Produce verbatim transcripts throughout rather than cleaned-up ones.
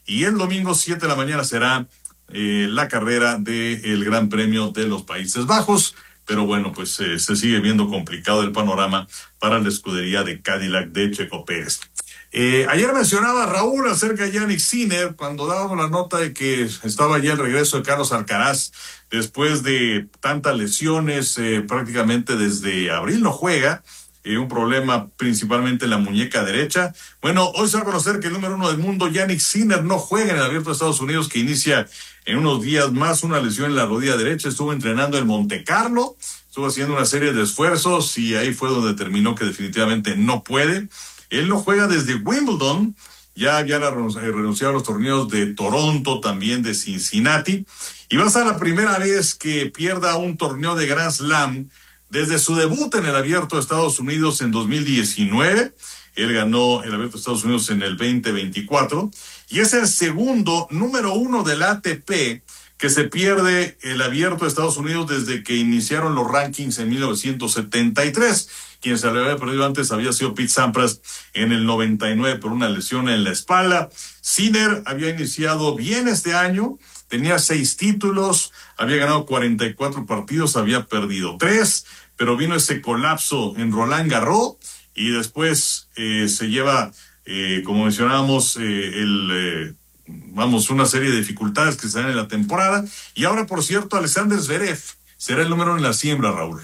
y el domingo siete de la mañana será eh, la carrera del Gran Premio de los Países Bajos. Pero bueno, pues eh, se sigue viendo complicado el panorama para la escudería de Cadillac de Checo Pérez. Eh, ayer mencionaba Raúl acerca de Jannik Sinner cuando dábamos la nota de que estaba ya el regreso de Carlos Alcaraz después de tantas lesiones, eh, prácticamente desde abril no juega, eh, un problema principalmente en la muñeca derecha. Bueno, hoy se va a conocer que el número uno del mundo, Jannik Sinner, no juega en el Abierto de Estados Unidos, que inicia en unos días más, una lesión en la rodilla derecha. Estuvo entrenando en Monte Carlo, estuvo haciendo una serie de esfuerzos y ahí fue donde determinó que definitivamente no puede. Él no juega desde Wimbledon, ya había renunciado a los torneos de Toronto, también de Cincinnati, y va a ser la primera vez que pierda un torneo de Grand Slam desde su debut en el Abierto de Estados Unidos en dos mil diecinueve. Él ganó el Abierto de Estados Unidos en el veinte veinticuatro y es el segundo número uno del A T P que se pierde el Abierto de Estados Unidos desde que iniciaron los rankings en mil novecientos setenta y tres. Quien se le había perdido antes había sido Pete Sampras en el noventa y nueve por una lesión en la espalda. Sinner había iniciado bien este año, tenía seis títulos, había ganado cuarenta y cuatro partidos, había perdido tres, pero vino ese colapso en Roland Garros y después eh, se lleva, eh, como mencionábamos, eh, el, eh, vamos, una serie de dificultades que se dan en la temporada. Y ahora, por cierto, Alexander Zverev será el número uno en la siembra, Raúl.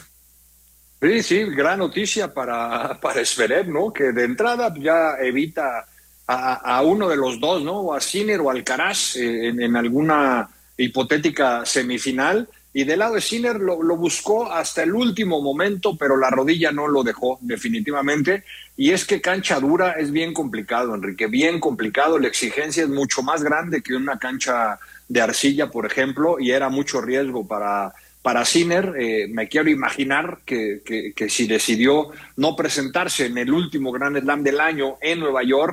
Sí, sí, gran noticia para, para Zverev, ¿no? Que de entrada ya evita a, a uno de los dos, ¿no? O a Sinner o Alcaraz eh, en, en alguna hipotética semifinal. Y del lado de Sinner lo, lo buscó hasta el último momento, pero la rodilla no lo dejó definitivamente. Y es que cancha dura es bien complicado, Enrique, bien complicado. La exigencia es mucho más grande que una cancha de arcilla, por ejemplo, y era mucho riesgo para, para Sinner. Eh, me quiero imaginar que, que, que si decidió no presentarse en el último Grand Slam del año en Nueva York,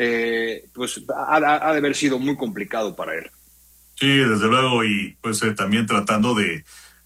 eh, pues ha, ha de haber sido muy complicado para él. Sí, desde luego, y pues eh, también tratando de,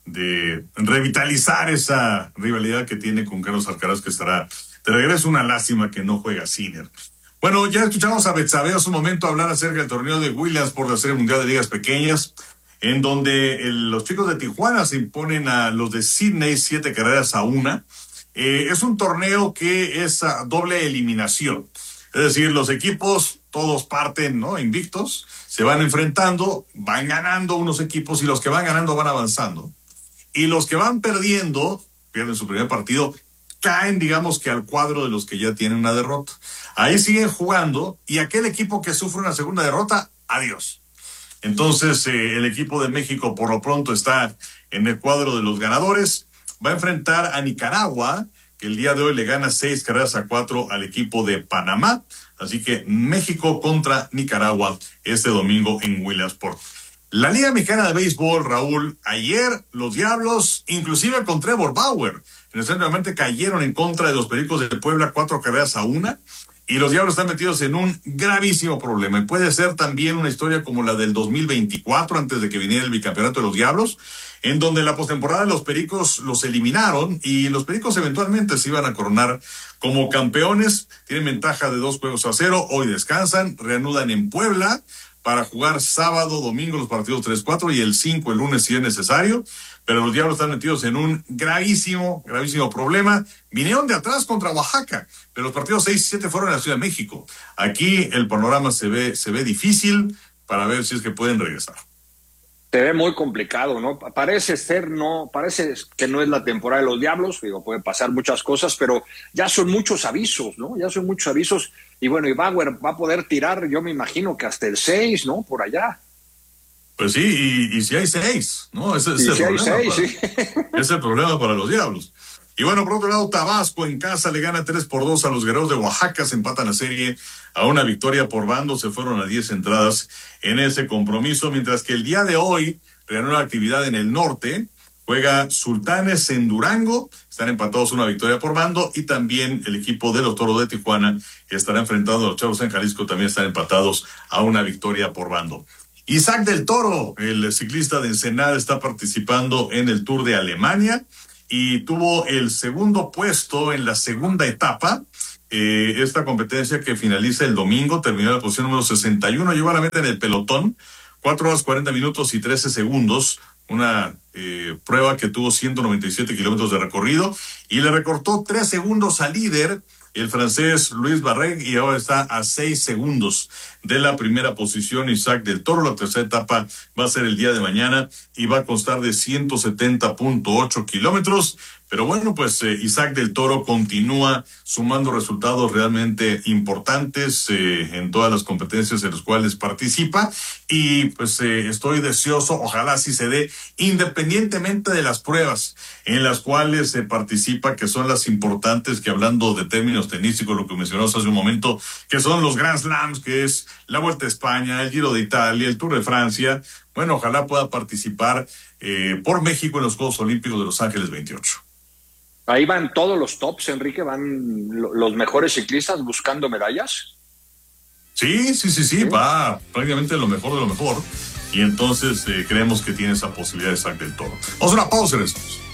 de revitalizar esa rivalidad que tiene con Carlos Alcaraz, que estará de regreso. Una lástima que no juega Sinner. Bueno, ya escuchamos a Betsabe hace un momento hablar acerca del torneo de Williams por la Serie Mundial de Ligas Pequeñas, en donde el, los chicos de Tijuana se imponen a los de Sydney siete carreras a una. Eh, es un torneo que es a doble eliminación. Es decir, los equipos todos parten, ¿no?, invictos, se van enfrentando, van ganando unos equipos y los que van ganando van avanzando. Y los que van perdiendo, pierden su primer partido, caen, digamos que al cuadro de los que ya tienen una derrota. Ahí siguen jugando y aquel equipo que sufre una segunda derrota, adiós. Entonces, eh, el equipo de México por lo pronto está en el cuadro de los ganadores. Va a enfrentar a Nicaragua, que el día de hoy le gana seis carreras a cuatro al equipo de Panamá. Así que México contra Nicaragua este domingo en Williamsport. La Liga Mexicana de Béisbol, Raúl, ayer los Diablos, inclusive con Trevor Bauer, recientemente cayeron en contra de los Pericos de Puebla cuatro carreras a una. Y los Diablos están metidos en un gravísimo problema. Y puede ser también una historia como la del dos mil veinticuatro, antes de que viniera el bicampeonato de los Diablos, en donde en la postemporada los Pericos los eliminaron y los Pericos eventualmente se iban a coronar como campeones. Tienen ventaja de dos juegos a cero. Hoy descansan, reanudan en Puebla para jugar sábado, domingo los partidos tres cuatro y el cinco el lunes si es necesario. Pero los Diablos están metidos en un gravísimo, gravísimo problema. Vinieron de atrás contra Oaxaca, pero los partidos seis y siete fueron en la Ciudad de México. Aquí el panorama se ve, se ve difícil para ver si es que pueden regresar. Se ve muy complicado, ¿no? Parece ser, no, parece que no es la temporada de los Diablos, digo, puede pasar muchas cosas, pero ya son muchos avisos, ¿no? Ya son muchos avisos, y bueno, y Bauer va a poder tirar, yo me imagino que hasta el seis, ¿no? Por allá. Pues sí, y, y si hay seis, ¿no? Ese, ese y es si el hay problema seis, para, sí. ese es el problema para los Diablos. Y bueno, por otro lado, Tabasco en casa le gana tres por dos a los Guerreros de Oaxaca, se empatan la serie a una victoria por bando, se fueron a diez entradas en ese compromiso, mientras que el día de hoy reanudó la actividad en el norte, juega Sultanes en Durango, están empatados una victoria por bando, y también el equipo de los Toros de Tijuana estará enfrentando a los Chavos en Jalisco, también están empatados a una victoria por bando. Isaac del Toro, el ciclista de Ensenada, está participando en el Tour de Alemania y tuvo el segundo puesto en la segunda etapa. eh, esta competencia que finaliza el domingo, terminó en la posición número sesenta y uno, llegó a la meta en el pelotón, cuatro horas cuarenta minutos y trece segundos, una eh, prueba que tuvo ciento noventa y siete kilómetros de recorrido y le recortó tres segundos al líder, el francés Luis Barreg, y ahora está a seis segundos de la primera posición Isaac del Toro. La tercera etapa va a ser el día de mañana y va a constar de ciento setenta punto ocho kilómetros. Pero bueno, pues eh, Isaac del Toro continúa sumando resultados realmente importantes eh, en todas las competencias en las cuales participa y pues eh, estoy deseoso, ojalá así se dé, independientemente de las pruebas en las cuales se participa, que son las importantes, que hablando de términos tenísticos, lo que mencionamos hace un momento, que son los Grand Slams, que es la Vuelta a España, el Giro de Italia, el Tour de Francia. Bueno, ojalá pueda participar eh, por México en los Juegos Olímpicos de Los Ángeles veintiocho. Ahí van todos los tops, Enrique, van los mejores ciclistas buscando medallas. Sí, sí, sí, sí, ¿Sí? va prácticamente lo mejor de lo mejor. Y entonces eh, creemos que tiene esa posibilidad de Isaac del Toro. Vamos a una pausa en estos.